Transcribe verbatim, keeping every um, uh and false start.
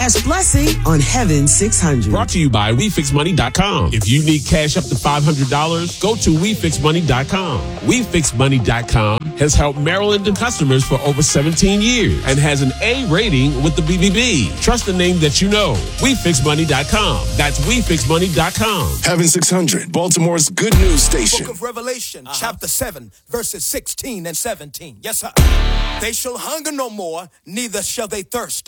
Ask Blessing on Heaven six hundred. Brought to you by we fix money dot com. If you need cash up to five hundred dollars, go to we fix money dot com. we fix money dot com has helped Maryland customers for over seventeen years and has an A rating with the B B B. Trust the name that you know. we fix money dot com. That's we fix money dot com. Heaven six hundred, Baltimore's good news station. Book of Revelation, uh-huh. chapter seven, verses sixteen and seventeen. Yes, sir. They shall hunger no more, neither shall they thirst.